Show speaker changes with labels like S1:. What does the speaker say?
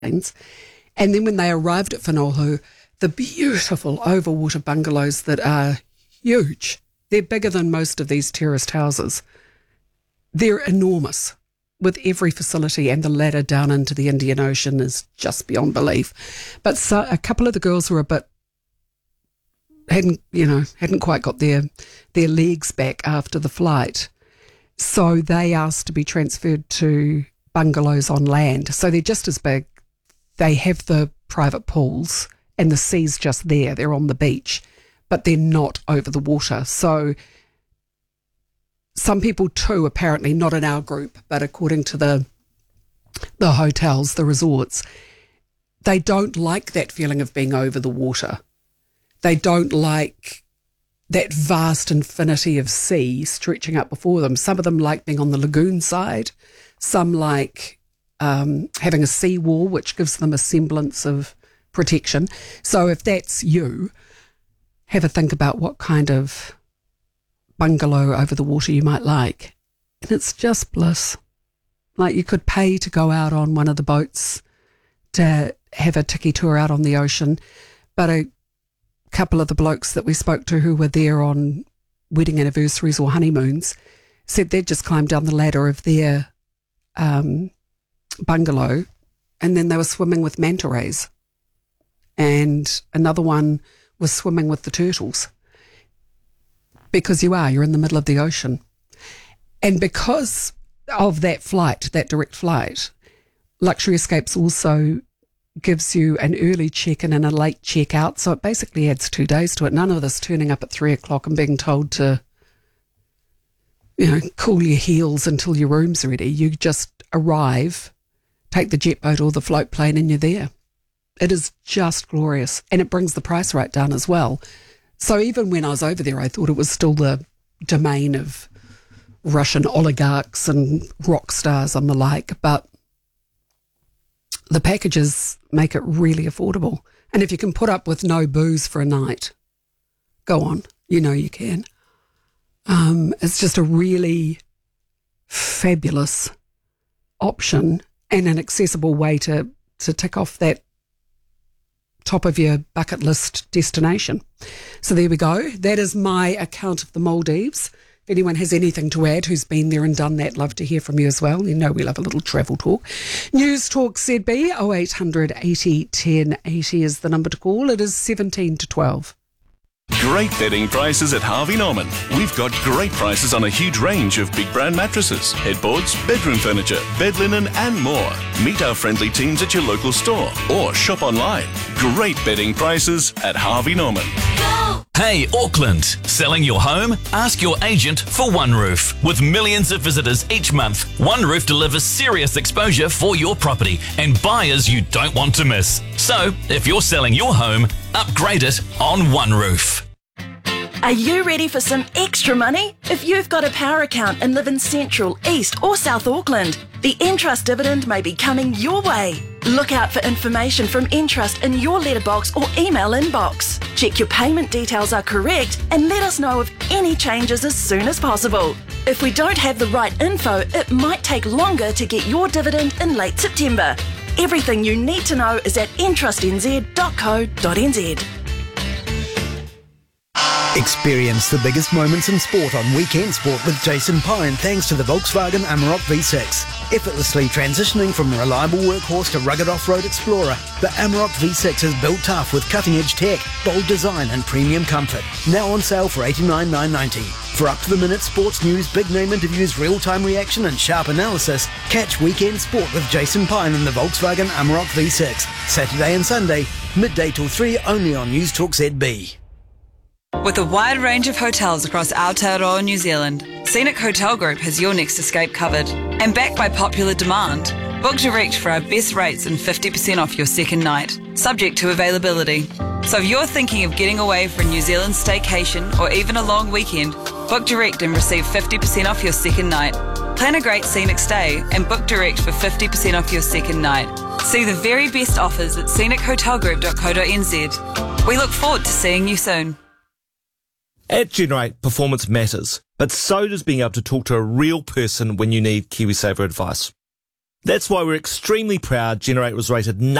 S1: And then when they arrived at Whanaohu, the beautiful overwater bungalows that are huge, they're bigger than most of these terraced houses. They're enormous, with every facility, and the ladder down into the Indian Ocean is just beyond belief. But a couple of the girls were hadn't quite got their legs back after the flight. So they asked to be transferred to bungalows on land. So they're just as big. They have the private pools and the sea's just there. They're on the beach, but they're not over the water. So some people too, apparently not in our group, but according to the hotels, the resorts, they don't like that feeling of being over the water. They don't like that vast infinity of sea stretching up before them. Some of them like being on the lagoon side. Some like having a seawall, which gives them a semblance of protection. So if that's you, have a think about what kind of bungalow over the water you might like. And it's just bliss. Like, you could pay to go out on one of the boats to have a tiki tour out on the ocean, but a couple of the blokes that we spoke to who were there on wedding anniversaries or honeymoons said they'd just climbed down the ladder of their bungalow, and then they were swimming with manta rays, and another one was swimming with the turtles, because you're in the middle of the ocean. And because of that direct flight, Luxury Escapes also gives you an early check-in and a late check-out, so it basically adds 2 days to it. None of this turning up at 3 o'clock and being told to, cool your heels until your room's ready. You just arrive, take the jet boat or the float plane, and you're there. It is just glorious, and it brings the price right down as well. So even when I was over there, I thought it was still the domain of Russian oligarchs and rock stars and the like, but the packages make it really affordable. And if you can put up with no booze for a night, go on. You can. It's just a really fabulous option and an accessible way to tick off that top of your bucket list destination. So there we go. That is my account of the Maldives. If anyone has anything to add who's been there and done that, love to hear from you as well. We love a little travel talk. News Talk ZB 0800 80 10 80 is the number to call. It is 17 to 12.
S2: Great bedding prices at Harvey Norman. We've got great prices on a huge range of big brand mattresses, headboards, bedroom furniture, bed linen and more. Meet our friendly teams at your local store or shop online. Great bedding prices at Harvey Norman.
S3: Go! Hey, Auckland. Selling your home? Ask your agent for One Roof. With millions of visitors each month, One Roof delivers serious exposure for your property and buyers you don't want to miss. So, if you're selling your home, upgrade it on One Roof.
S4: Are you ready for some extra money? If you've got a power account and live in Central, East or South Auckland, the Entrust dividend may be coming your way. Look out for information from Entrust in your letterbox or email inbox. Check your payment details are correct and let us know of any changes as soon as possible. If we don't have the right info, it might take longer to get your dividend in late September. Everything you need to know is at entrustnz.co.nz.
S5: Experience the biggest moments in sport on Weekend Sport with Jason Pine thanks to the Volkswagen Amarok V6. Effortlessly transitioning from a reliable workhorse to rugged off-road explorer, the Amarok V6 is built tough with cutting-edge tech, bold design and premium comfort. Now on sale for $89,990. For up-to-the-minute sports news, big-name interviews, real-time reaction and sharp analysis, catch Weekend Sport with Jason Pine and the Volkswagen Amarok V6. Saturday and Sunday, midday till 3, only on News Talk ZB.
S6: With a wide range of hotels across Aotearoa, New Zealand, Scenic Hotel Group has your next escape covered. And backed by popular demand, book direct for our best rates and 50% off your second night, subject to availability. So if you're thinking of getting away for a New Zealand staycation or even a long weekend, book direct and receive 50% off your second night. Plan a great scenic stay and book direct for 50% off your second night. See the very best offers at scenichotelgroup.co.nz. We look forward to seeing you soon.
S7: At Generate, performance matters, but so does being able to talk to a real person when you need KiwiSaver advice. That's why we're extremely proud Generate was rated